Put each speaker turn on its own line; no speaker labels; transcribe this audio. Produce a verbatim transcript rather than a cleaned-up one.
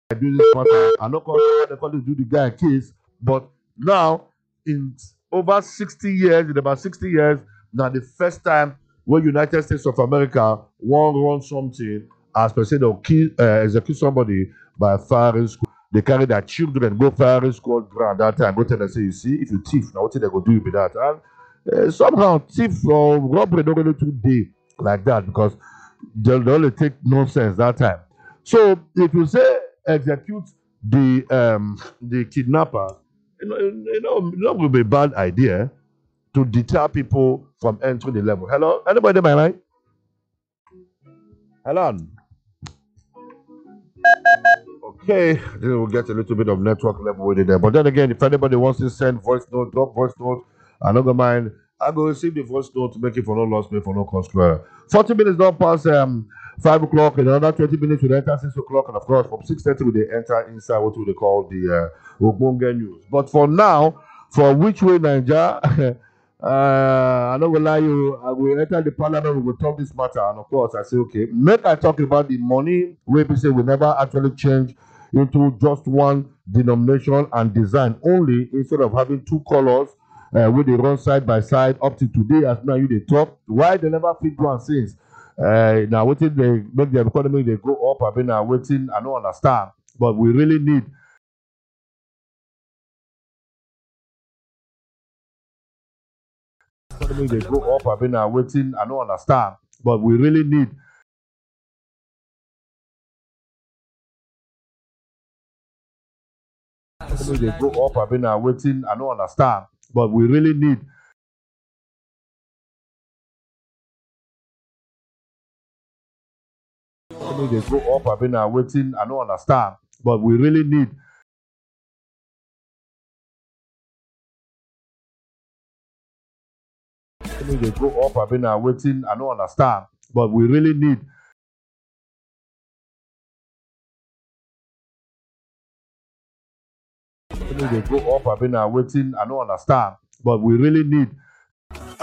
I do this matter. I not call what they call it do the guy case, but now in over sixty years, in about sixty years, now the first time when United States of America want run something as per se they'll kill, uh, execute somebody by firing school. They carry their children go firing school ground that time. Go tell them say, you see, if you thief, now what they go do with that? And uh, somehow thief or robbery don't really too deep like that because they they only take nonsense that time. So if you say execute the um the kidnapper, you know, you know, that would be a bad idea to deter people from entering the level. Hello, anybody in my line? Hello. Okay, then we'll get a little bit of network level with it there. But then again, if anybody wants to send voice note, drop voice note, I don't mind. I go receive the voice note to make it for no loss, pay for no cost. Forty minutes don't pass um five o'clock. In another twenty minutes we enter six o'clock, and of course from six thirty we dey enter inside what we dey call the uh, Ogbonge news. But for now, for which way Naija? Uh, I don't gonna lie you. I will enter the parliament. We will talk this matter, and of course, I say okay. Make I talk about the money where people say we never actually change into just one denomination and design only instead of having two colors uh, where they run side by side up to today. As now you they talk, why they never fit one since? Uh, now waiting they make the economy they go up. I've been now waiting. I don't understand, but we really need. Economy they go up. I've been now waiting. I don't understand, but we really need. Economy they go up. I've been now waiting. I don't understand, but we really need. Economy they go up. I've been now waiting. I don't understand, but we really need. Economy they go up. I've been now waiting. I don't understand, but we really need. Economy they go up. I've been now waiting. I don't understand, but we really need.